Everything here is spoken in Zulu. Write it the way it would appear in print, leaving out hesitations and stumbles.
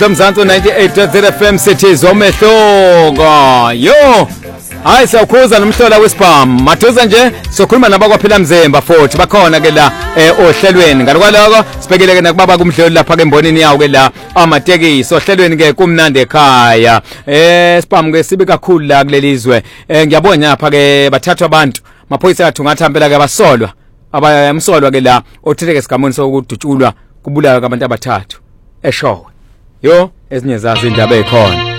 Mzansi 98.0 FM City Zomehlongo yo hayi siyakhuza nomhlola wesibhamu mathuza nje sokhuluma nabakwaphila mzemba futhi bakhona ke la ohlelweni ngalokwaloko sibekele ke nakubaba kumhlelo lapha ke embonini yawo ke la amatekisi ohlelweni ke kumnandi ekhaya sibhamu ke sibe kakhulu la kulelizwe ngiyabona lapha ke bathathwa abantu maphoyisa athungatha impela ke abasolwa abayamsolwa ke la othetheke sigamoni sokudutshulwa kubulawa kwabantu abathathu eshowe yo ezinye zazo indaba ekhona